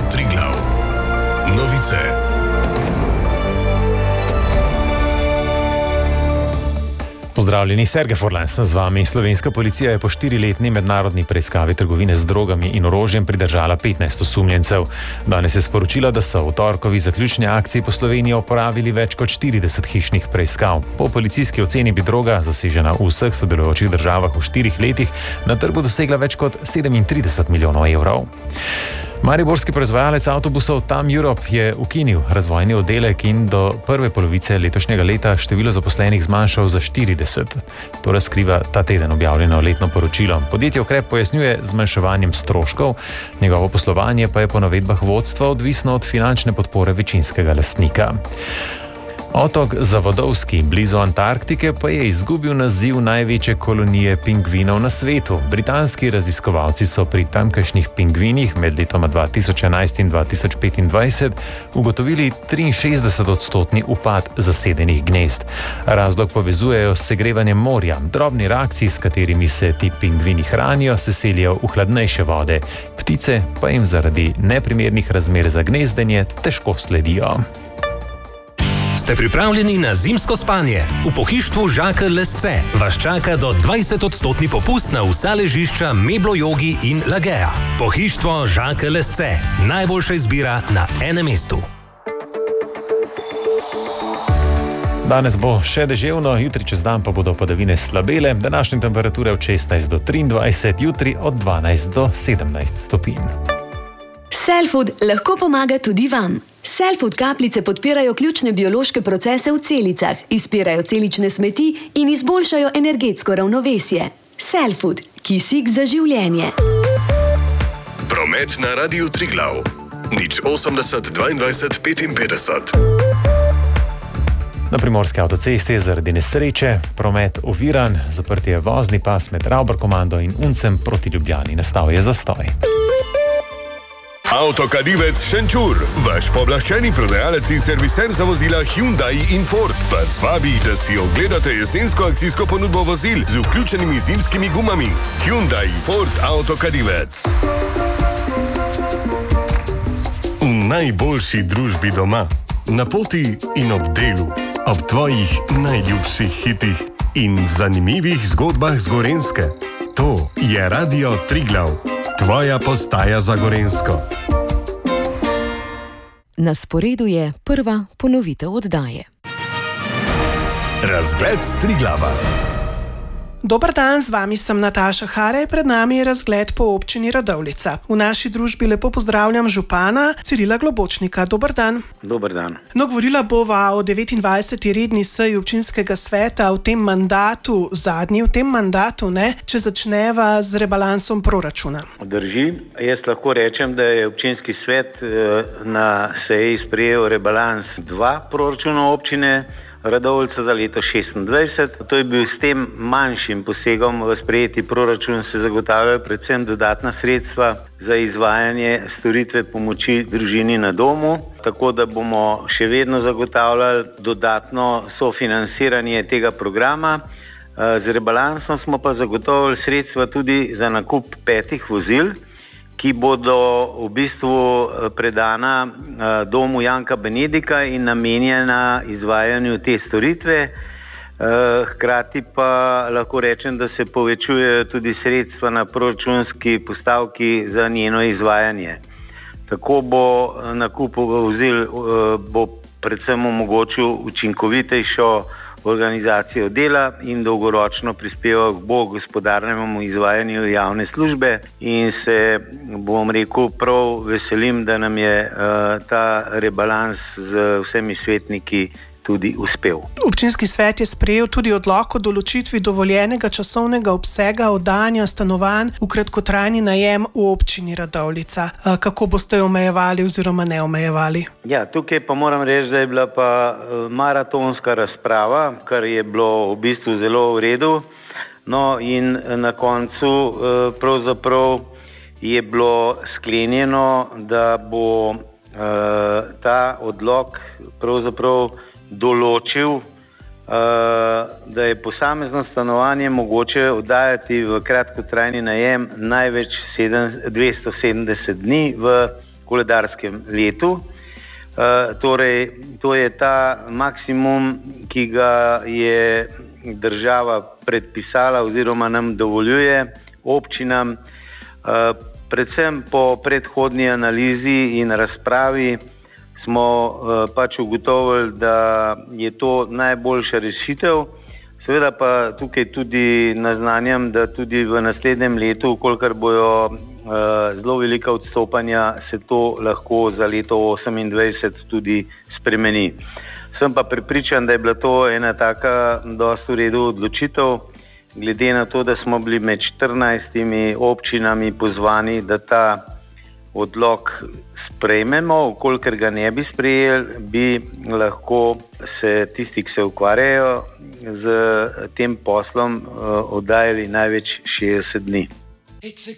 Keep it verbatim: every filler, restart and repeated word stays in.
Triglav. Novice. Pozdravljeni, Sergej Forlan sem z vami. Slovenska policija je po štiriletni mednarodni preiskavi trgovine z drogami in orožjem pridržala petnajst osumljencev. Danes je sporočila, da so v torkovi zaključni akciji po Sloveniji opravili več kot štirideset hišnih preiskav. Po policijski oceni bi droga, zasežena v vseh sodelujočih državah v štirih letih, na trgu dosegla več kot sedemintrideset milijonov evrov. Mariborski proizvajalec avtobusov Tam Europe je ukinil razvojni oddelek in do prve polovice letošnjega leta število zaposlenih zmanjšal za štirideset. To razkriva ta teden objavljeno letno poročilo. Podjetje ukrep pojasnjuje z zmanjševanjem stroškov, njegovo poslovanje pa je po navedbah vodstva odvisno od finančne podpore večinskega lastnika. Otok Zavodovski blizu Antarktike pa je izgubil naziv največje kolonije pingvinov na svetu. Britanski raziskovalci so pri tamkajšnjih pingvinih med letoma dva tisoč enajst in dva tisoč petindvajset ugotovili triinšestdeset odstotni upad zasedenih gnezd. Razlog povezujejo s segrevanjem morja. Drobni rakci, s katerimi se ti pingvini hranijo, se selijo v hladnejše vode. Ptice pa jim zaradi neprimernih razmer za gnezdenje težko sledijo. Ste pripravljeni na zimsko spanje? V pohištvu Žakelj Lesce vas čaka do dvajset odstotni popust na vsa ležišča Meblo Jogi in Lagea. Pohištvo Žakelj Lesce. Najboljša izbira na enem mestu. Danes bo še deževno, jutri čez dan pa bodo padavine slabele, današnje temperature od šestnajst do triindvajset, jutri od dvanajst do sedemnajst stopinj. Cellfood lahko pomaga tudi vam. Cellfood kapljice podpirajo ključne biološke procese v celicah, izpirajo celične smeti in izboljšajo energetsko ravnovesje. Cellfood, kisik za življenje. Promet na Radiu Triglav. nič osemdeset dvaindvajset petinpetdeset. Na primorski avtocesti je zaradi nesreče promet oviran, zaprt je vozni pas med Ravbarkomando in Uncem proti Ljubljani. Nastal je zastoj. Avtokadivec Šenčur, vaš pooblaščeni prodajalec in serviser za vozila Hyundai in Ford, vas vabi, da si ogledate jesensko akcijsko ponudbo vozil z vključenimi zimskimi gumami. Hyundai Ford Avtokadivec. V najboljši družbi doma, na poti in ob delu, ob tvojih najljubših hitih in zanimivih zgodbah z Gorenjske. To je Radio Triglav, tvoja postaja za Gorenjsko. Na sporedu je prva ponovitev oddaje. Razgled s Triglava. Dober dan, z vami sem Nataša Harej, pred nami je razgled po občini Radovljica. V naši družbi lepo pozdravljam župana Cirila Globočnika. Dober dan. Dober dan. No, govorila bova o devetindvajseti redni seji občinskega sveta v tem mandatu, zadnji v tem mandatu, ne, če začneva z rebalansom proračuna. Drži. Jaz lahko rečem, da je občinski svet na seji sprejel rebalans dva proračuna občine Radovljica za leto šestindvajset. To je bil s tem manjšim posegom v sprejeti proračun se zagotavljajo predvsem dodatna sredstva za izvajanje storitve pomoči družini na domu, tako da bomo še vedno zagotavljali dodatno sofinanciranje tega programa. Z rebalansom smo pa zagotovili sredstva tudi za nakup petih vozil, ki bodo v bistvu predana domu Janka Benedika in namenjena izvajanju te storitve. Hkrati pa lahko rečem, da se povečujejo tudi sredstva na proračunski postavki za njeno izvajanje. Tako bo nakup vozil bo predvsem omogočil učinkovitejšo organizacijo dela in dolgoročno prispeval k bolj gospodarnemu izvajanju javne službe in se, bom rekel, prav veselim, da nam je uh, ta rebalans z vsemi svetniki tudi uspel. Občinski svet je sprejel tudi odlok o določitvi dovoljenega časovnega obsega oddajanja stanovanj v kratkotrajni najem v občini Radovljica. Kako boste omejevali oziroma ne omejevali? Ja, tukaj pa moram reči, da je bila pa maratonska razprava, kar je bilo v bistvu zelo v redu. No in na koncu pravzaprav je bilo sklenjeno, da bo ta odlok pravzaprav določil, da je posamezno stanovanje mogoče oddajati v kratkotrajni najem največ dvesto sedemdeset dni v koledarskem letu. Uh, torej, to je ta maksimum, ki ga je država predpisala oziroma nam dovoljuje občinam. Uh, predvsem po predhodni analizi in razpravi smo uh, pač ugotovili, da je to najboljša rešitev. Seveda pa tukaj tudi naznanjam, da tudi v naslednjem letu, kolikor bojo uh, zelo velika odstopanja, se to lahko za leto osemindvajset tudi spremeni. Sem pa prepričan, da je bila to ena taka dosti v redu odločitev, glede na to, da smo bili med štirinajstimi občinami pozvani, da ta odlok sprejmemo, kolikor ga ne bi sprejeli, bi lahko se tisti, ki se ukvarjajo z tem poslom, oddajali največ šestdeset dni. It's a